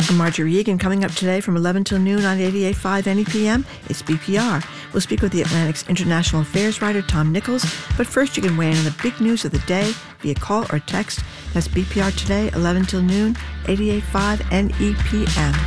I'm Marjorie Egan. Coming up today from 11 till noon on 88.5 NEPM, it's BPR. We'll speak with the Atlantic's international affairs writer, Tom Nichols. But first, you can weigh in on the big news of the day via call or text. That's BPR today, 11 till noon, 88.5 NEPM.